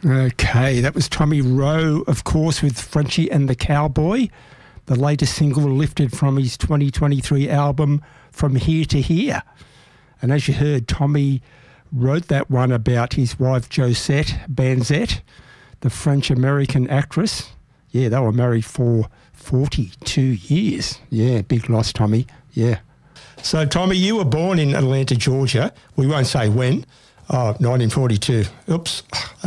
Okay, that was Tommy Rowe, of course, with Frenchie and the Cowboy, the latest single lifted from his 2023 album, From Here to Here. And as you heard, Tommy wrote that one about his wife Josette Banzette, the French-American actress. Yeah, they were married for 42 years. Yeah, big loss, Tommy. Yeah. So, Tommy, you were born in Atlanta, Georgia. We won't say when. Oh, 1942. Oops.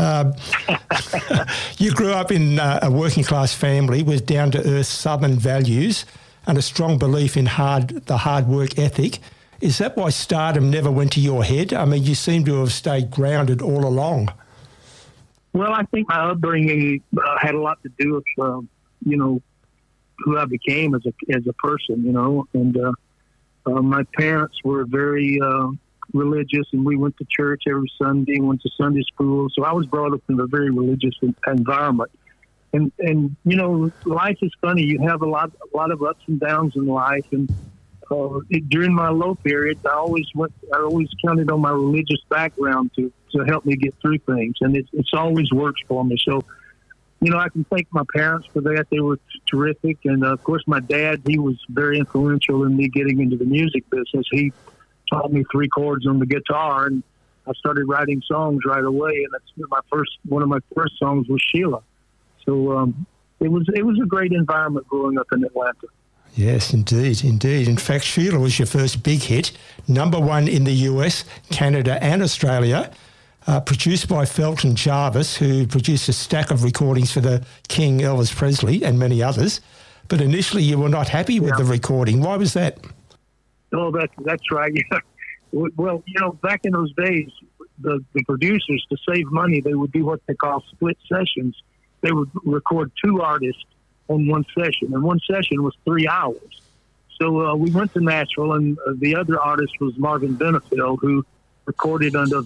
You grew up in a working-class family with down-to-earth Southern values and a strong belief in the hard work ethic. Is that why stardom never went to your head? I mean, you seem to have stayed grounded all along. Well, I think my upbringing had a lot to do with, who I became as a person, and my parents were very religious, and we went to church every Sunday, went to Sunday school. So I was brought up in a very religious environment. And life is funny. You have a lot of ups and downs in life, and during my low period, I always counted on my religious background to help me get through things, and it's always worked for me. So, I can thank my parents for that. They were terrific, and of course, my dad, he was very influential in me getting into the music business. He taught me 3 chords on the guitar, and I started writing songs right away. And that's one of my first songs was Sheila. So it was a great environment growing up in Atlanta. Yes, indeed. In fact, Sheila was your first big hit, #1 in the US, Canada and Australia, produced by Felton Jarvis, who produced a stack of recordings for the King, Elvis Presley, and many others. But initially you were not happy with the recording. Why was that? Oh, that's right. Yeah. Well, back in those days, the producers, to save money, they would do what they call split sessions. They would record 2 artists on one session, and one session was 3 hours. So we went to Nashville, and the other artist was Marvin Benefield, who recorded under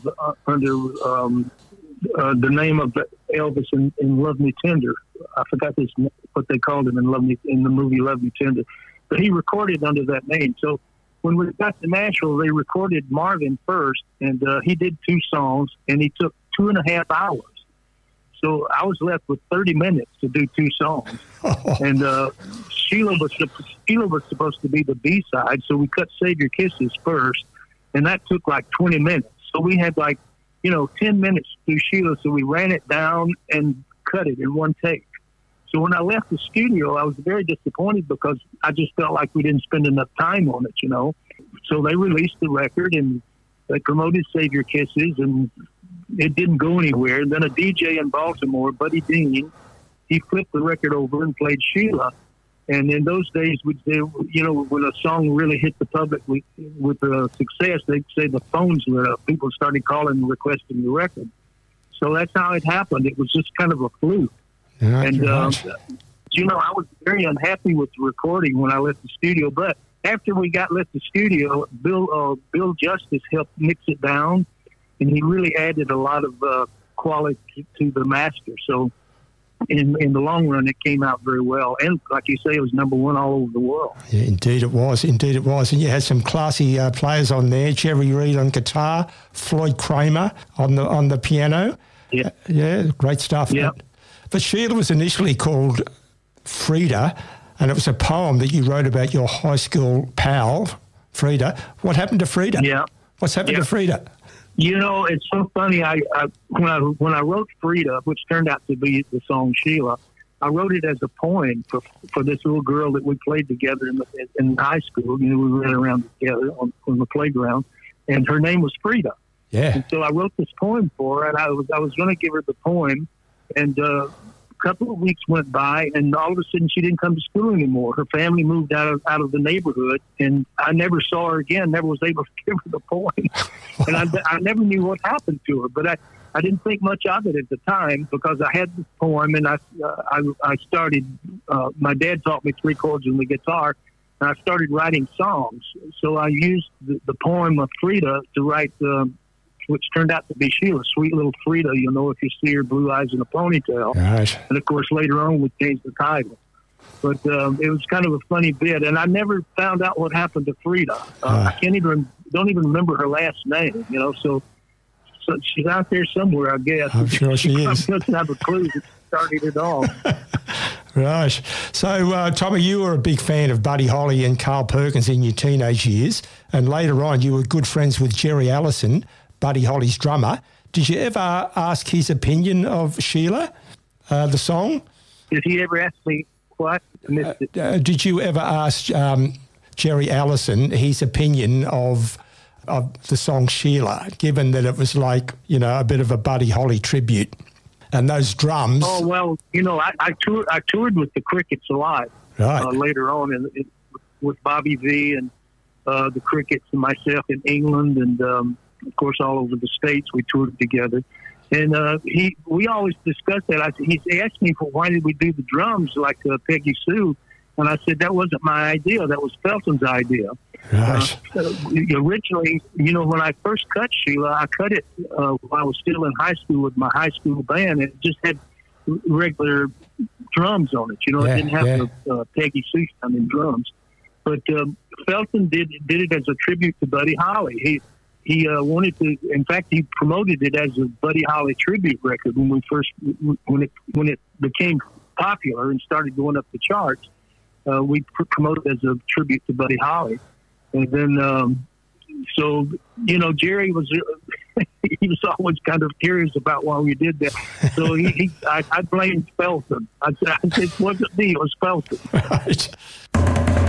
the name of Elvis in Love Me Tender. I forgot what they called him in the movie Love Me Tender, but he recorded under that name. So when we got to Nashville, they recorded Marvin first, and he did 2 songs, and he took 2.5 hours. So I was left with 30 minutes to do 2 songs. And Sheila was supposed to be the B-side, so we cut Save Your Kisses first, and that took like 20 minutes. So we had 10 minutes to do Sheila, so we ran it down and cut it in one take. So when I left the studio, I was very disappointed because I just felt like we didn't spend enough time on it, So they released the record, and they promoted Save Your Kisses, and it didn't go anywhere. And then a DJ in Baltimore, Buddy Dean, he flipped the record over and played Sheila. And in those days, when a song really hit the public with success, they'd say the phones lit up. People started calling and requesting the record. So that's how it happened. It was just kind of a fluke. Yeah, and, I was very unhappy with the recording when I left the studio. But after we left the studio, Bill Justice helped mix it down, and he really added a lot of quality to the master. So in the long run, it came out very well. And like you say, it was #1 all over the world. Yeah, indeed it was. And you had some classy players on there, Jerry Reed on guitar, Floyd Kramer on the piano. Yeah. Yeah, great stuff. Yeah. But Sheila was initially called Frida, and it was a poem that you wrote about your high school pal, Frida. What happened to Frida? Yeah. What's happened to Frida? It's so funny. When I wrote Frida, which turned out to be the song Sheila, I wrote it as a poem for this little girl that we played together in high school. We ran around together on the playground, and her name was Frida. Yeah. And so I wrote this poem for her, and I was going to give her the poem, and a couple of weeks went by, and all of a sudden she didn't come to school anymore. Her family moved out of the neighborhood, and I never saw her again, never was able to give her the poem. And I never knew what happened to her, but I didn't think much of it at the time because I had this poem, and I started, my dad taught me 3 chords on the guitar, and I started writing songs. So I used the poem of Frida to write which turned out to be Sheila, sweet little Frida, if you see her, blue eyes and a ponytail. Right. And, of course, later on we changed the title. But it was kind of a funny bit, and I never found out what happened to Frida. I don't even remember her last name, So So she's out there somewhere, I guess. I'm sure she is. She doesn't have a clue that started it all. Right. So, Tommy, you were a big fan of Buddy Holly and Carl Perkins in your teenage years, and later on you were good friends with Jerry Allison, Buddy Holly's drummer. Did you ever ask his opinion of Sheila, the song? Did he ever ask me what? I missed it. Did you ever ask Jerry Allison his opinion of the song Sheila, given that it was like, a bit of a Buddy Holly tribute? And those drums. Oh, well, I toured with the Crickets a lot later on with Bobby V and the Crickets and myself in England and, of course, all over the States. We toured together. And we always discussed that. He asked me, why did we do the drums like Peggy Sue? And I said, that wasn't my idea. That was Felton's idea. Right. Originally, when I first cut Sheila, I cut it while I was still in high school with my high school band. It just had regular drums on it. It didn't have the Peggy Sue sounding drums. But Felton did it as a tribute to Buddy Holly. He wanted to. In fact, he promoted it as a Buddy Holly tribute record when it became popular and started going up the charts. We promoted it as a tribute to Buddy Holly. And then, Jerry was, he was always kind of curious about why we did that. So I blamed Felton. I said, it wasn't me, it was Felton. Right.